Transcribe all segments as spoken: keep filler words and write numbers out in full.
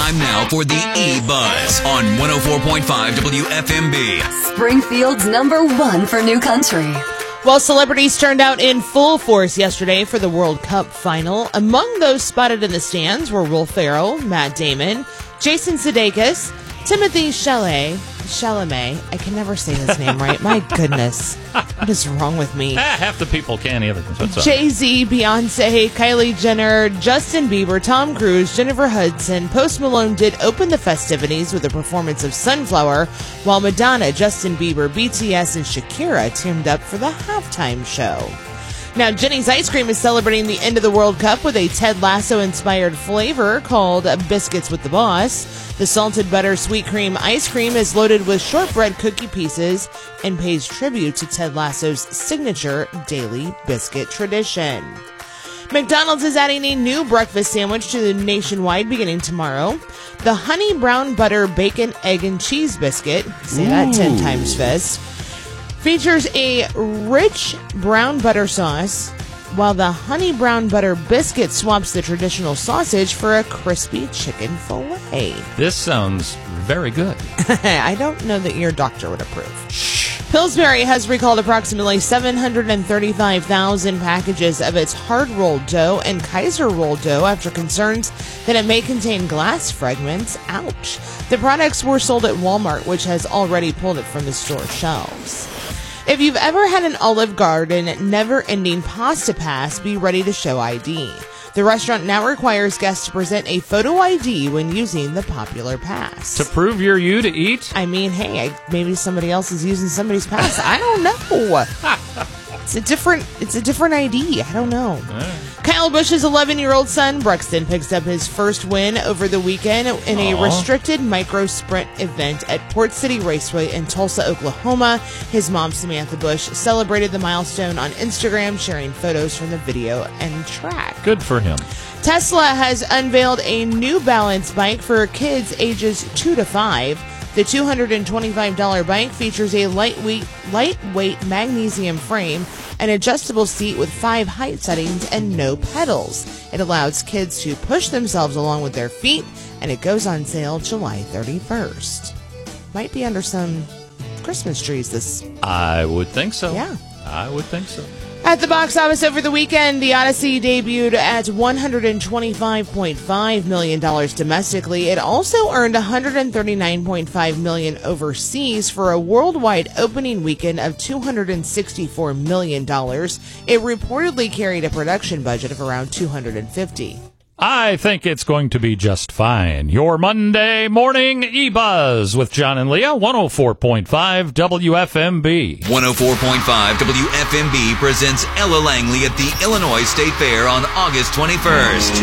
Time now for the E-Buzz on one oh four point five W F M B. Springfield's number one for new country. Well, celebrities turned out in full force yesterday for the World Cup final. Among those spotted in the stands were Will Ferrell, Matt Damon, Jason Sudeikis, Timothée Chalamet. Chalamet. I can never say his name right. My goodness. What is wrong with me? Ah, half the people can't either. Jay-Z, Beyonce, Kylie Jenner, Justin Bieber, Tom Cruise, Jennifer Hudson, Post Malone did open the festivities with a performance of Sunflower, while Madonna, Justin Bieber, B T S, and Shakira teamed up for the halftime show. Now, Jenny's Ice Cream is celebrating the end of the World Cup with a Ted Lasso-inspired flavor called Biscuits with the Boss. The salted butter sweet cream ice cream is loaded with shortbread cookie pieces and pays tribute to Ted Lasso's signature daily biscuit tradition. McDonald's is adding a new breakfast sandwich to the nationwide beginning tomorrow. The Honey Brown Butter Bacon, Egg, and Cheese Biscuit, say that ten times fast, features a rich brown butter sauce, while the honey brown butter biscuit swaps the traditional sausage for a crispy chicken fillet. This sounds very good. I don't know that your doctor would approve. Shh. Pillsbury has recalled approximately seven hundred thirty-five thousand packages of its hard-rolled dough and Kaiser rolled dough after concerns that it may contain glass fragments. Ouch. The products were sold at Walmart, which has already pulled it from the store shelves. If you've ever had an Olive Garden never-ending pasta pass, be ready to show I D. The restaurant now requires guests to present a photo I D when using the popular pass. To prove you're you to eat? I mean, hey, I, maybe somebody else is using somebody's pass. I don't know. It's a different, it's a different I D. I don't know. Right. Kyle Busch's eleven-year-old son, Bruxton, picks up his first win over the weekend in a Aww. restricted micro-sprint event at Port City Raceway in Tulsa, Oklahoma. His mom, Samantha Busch, celebrated the milestone on Instagram, sharing photos from the video and track. Good for him. Tesla has unveiled a New Balance bike for kids ages two to five. The two hundred twenty-five dollars bike features a lightweight, lightweight magnesium frame, an adjustable seat with five height settings, and no pedals. It allows kids to push themselves along with their feet, and it goes on sale July thirty-first. Might be under some Christmas trees this... I would think so. Yeah. I would think so. At the box office over the weekend, The Odyssey debuted at one hundred twenty-five point five million dollars domestically. It also earned one hundred thirty-nine point five million dollars overseas for a worldwide opening weekend of two hundred sixty-four million dollars. It reportedly carried a production budget of around two hundred fifty. I think it's going to be just fine. Your Monday morning E-Buzz with John and Leah, one oh four point five W F M B. one oh four point five W F M B presents Ella Langley at the Illinois State Fair on August twenty-first.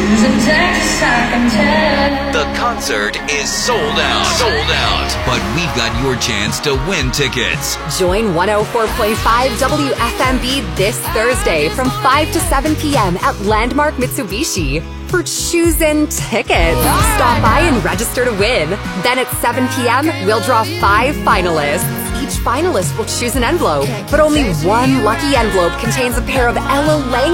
The concert is sold out. Sold out. But we've got your chance to win tickets. Join one oh four point five W F M B this Thursday from five to seven p.m. at Landmark Mitsubishi for Choosing Tickets. Stop by and register to win. Then at seven p.m., we'll draw five finalists. Each finalist will choose an envelope, but only one lucky envelope contains a pair of Ella Langley